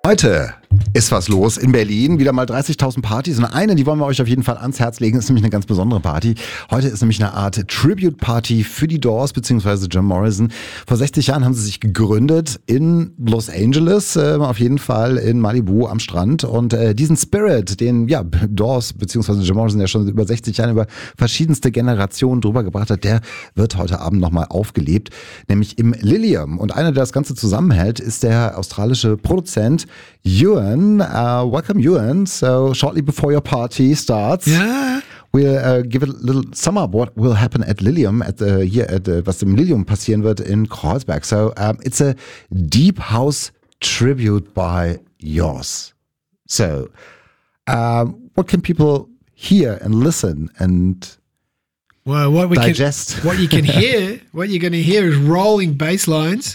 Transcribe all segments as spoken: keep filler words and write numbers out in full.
Heute ist was los in Berlin. Wieder mal dreißigtausend Partys. Und eine, die wollen wir euch auf jeden Fall ans Herz legen, ist nämlich eine ganz besondere Party. Heute ist nämlich eine Art Tribute-Party für die Doors bzw. Jim Morrison. Vor sechzig Jahren haben sie sich gegründet in Los Angeles, äh, auf jeden Fall in Malibu am Strand. Und äh, diesen Spirit, den ja Doors bzw. Jim Morrison ja schon über sechzig Jahren über verschiedenste Generationen drüber gebracht hat, der wird heute Abend nochmal aufgelebt, nämlich im Lilium. Und einer, der das Ganze zusammenhält, ist der australische Produzent Ewan. Uh, welcome, Ewan. So, shortly before your party starts, yeah. we'll uh, give a little sum up what will happen at Lilium, at the, here at the, was im Lilium passieren wird in Kreuzberg. So, um, it's a deep house tribute by yours. So, um, what can people hear and listen and well, what we digest? Can, what you can hear, what you're going to hear is rolling bass lines,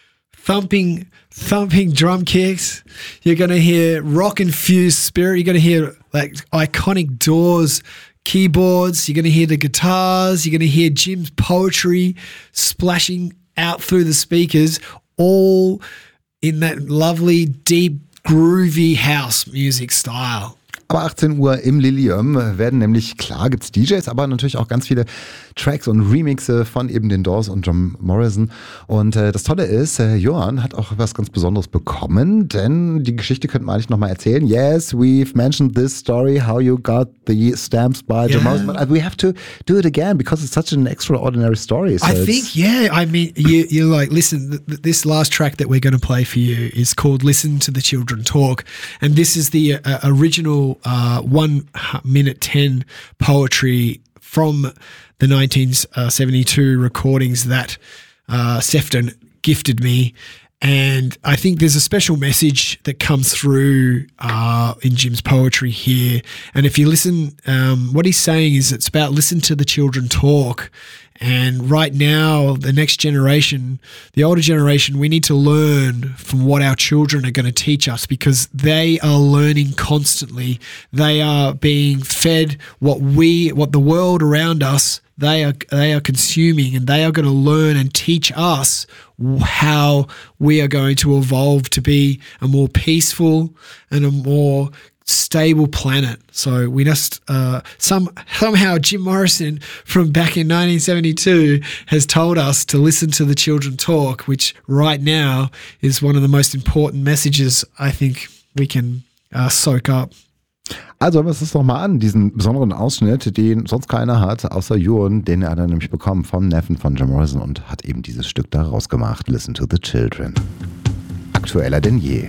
thumping thumping drum kicks. You're going to hear rock-infused spirit. You're going to hear like iconic Doors keyboards. You're going to hear the guitars. You're going to hear Jim's poetry splashing out through the speakers, all in that lovely, deep, groovy house music style. Aber achtzehn Uhr im Lilium werden nämlich, klar gibt's D Js, aber natürlich auch ganz viele Tracks und Remixe von eben den Doors und Jim Morrison. Und äh, das Tolle ist, äh, Johann hat auch was ganz Besonderes bekommen, denn die Geschichte könnte man eigentlich nochmal erzählen. Yes, we've mentioned this story, how you got the stamps by Jim yeah. Morrison, but we have to do it again because it's such an extraordinary story. So I think, yeah, I mean, you, you're like, listen, th- th- this last track that we're going to play for you is called Listen to the Children Talk, and this is the uh, original Uh, one minute ten poetry from the nineteen seventy-two recordings that uh, Sefton gifted me. And I think there's a special message that comes through uh, in Jim's poetry here. And if you listen, um, what he's saying is it's about listen to the children talk. And right now, the next generation, the older generation, we need to learn from what our children are going to teach us because they are learning constantly. They are being fed what we, what the world around us, they are they are consuming, and they are going to learn and teach us how we are going to evolve to be a more peaceful and a more stable planet. So we just uh, some somehow Jim Morrison from back in nineteen seventy-two has told us to listen to the children talk, which right now is one of the most important messages I think we can uh, soak up. Also hören wir uns das nochmal an, diesen besonderen Ausschnitt, den sonst keiner hat, außer Ewan, den er dann nämlich bekommen vom Neffen von Jim Morrison und hat eben dieses Stück daraus gemacht, Listen to the Children. Aktueller denn je.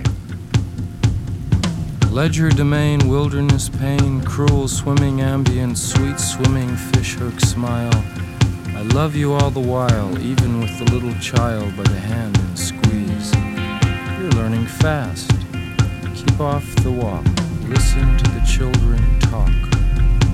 Ledger domain, wilderness pain, cruel swimming ambience, sweet swimming fishhook smile. I love you all the while, even with the little child by the hand and squeeze. You're learning fast. Keep off the walk. Listen to the children talk.